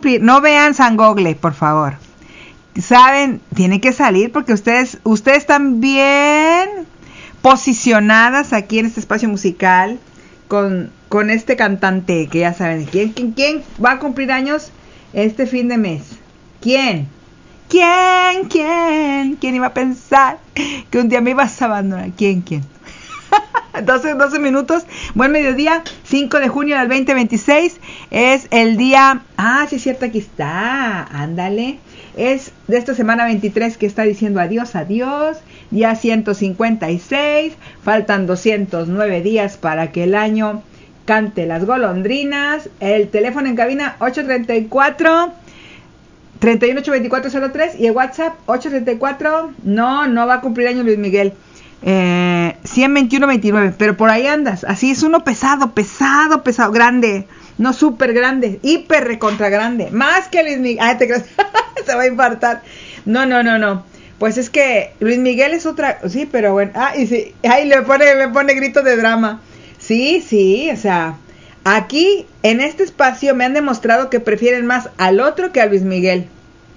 cumplir. No vean San Gogle, por favor. Saben, tienen que salir porque ustedes están bien posicionadas aquí en este espacio musical con este cantante que ya saben. ¿Quién va a cumplir años este fin de mes? ¿Quién iba a pensar que un día me ibas a abandonar? ¿Quién? 12 minutos, buen mediodía, 5 de junio del 2026, es el día, sí es cierto, aquí está, ándale, es de esta semana 23 que está diciendo adiós, día 156, faltan 209 días para que el año cante las golondrinas, el teléfono en cabina 834-318-2403 y el WhatsApp 834, no va a cumplir año Luis Miguel. 121-29, pero por ahí andas, así es uno pesado, grande, no súper grande, hiper recontra grande, más que Luis Miguel, te crees, se va a infartar, no, pues es que Luis Miguel es otra, sí, pero bueno, y sí, me pone grito de drama, sí, o sea, aquí, en este espacio me han demostrado que prefieren más al otro que a Luis Miguel.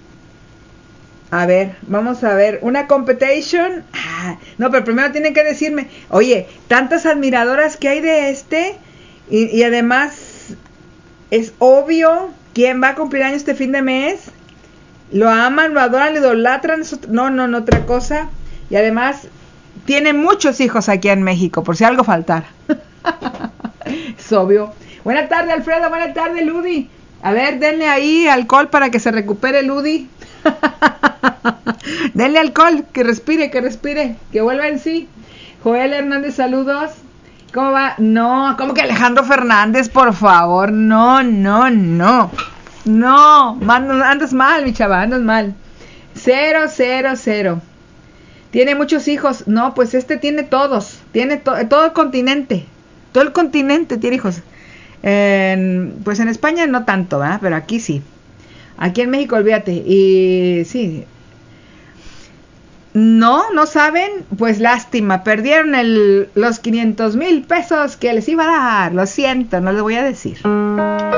A ver, vamos a ver, una competition. No, pero primero tienen que decirme, oye, tantas admiradoras que hay de y además es obvio quién va a cumplir años este fin de mes. Lo aman, lo adoran, lo idolatran. No, otra cosa. Y además tiene muchos hijos aquí en México, por si algo faltara. Es obvio. Buenas tardes, Alfredo. Buenas tardes, Ludi. A ver, denle ahí alcohol para que se recupere Ludi. Denle alcohol, que respire, que vuelva en sí. Joel Hernández, saludos. ¿Cómo va? No, ¿cómo que Alejandro Fernández, por favor? No, andas mal, mi chava, andas mal. 0. Tiene muchos hijos. No, pues tiene todos, tiene todo el continente tiene hijos. Pues en España no tanto, ¿verdad? Pero aquí sí. Aquí en México, olvídate. Y sí. No saben, pues lástima. Perdieron los 500,000 pesos que les iba a dar. Lo siento, no les voy a decir.